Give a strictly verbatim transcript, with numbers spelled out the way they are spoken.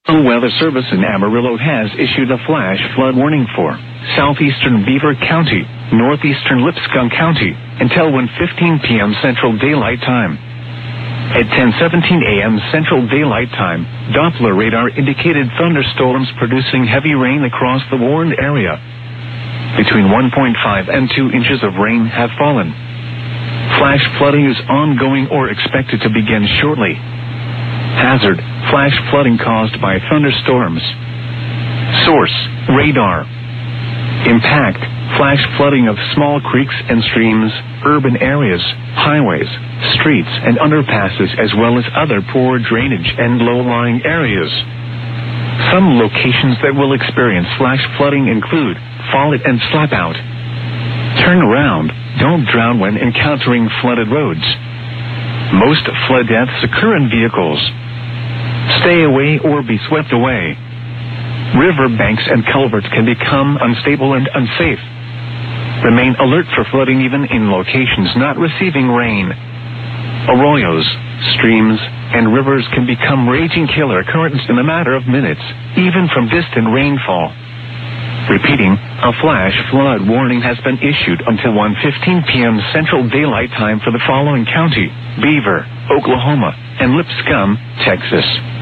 The Weather Service in Amarillo has issued a flash flood warning for southeastern Beaver County, northeastern Lipscomb County, until one fifteen p.m. Central Daylight Time. At ten seventeen a.m. Central Daylight Time, Doppler radar indicated thunderstorms producing heavy rain across the warned area. Between one point five and two inches of rain have fallen. Flash flooding is ongoing or expected to begin shortly. Hazard: flash flooding caused by thunderstorms. Source: radar. Impact: flash flooding of small creeks and streams, urban areas, highways, streets, and underpasses, as well as other poor drainage and low-lying areas. Some locations that will experience flash flooding include Follett and Slapout. Turn around. Don't drown when encountering flooded roads. Most flood deaths occur in vehicles. Stay away or be swept away. River banks and culverts can become unstable and unsafe. Remain alert for flooding even in locations not receiving rain. Arroyos, streams, and rivers can become raging killer currents in a matter of minutes, even from distant rainfall. Repeating, a flash flood warning has been issued until one fifteen p.m. Central Daylight Time for the following county: Beaver, Oklahoma, and Lipscomb, Texas.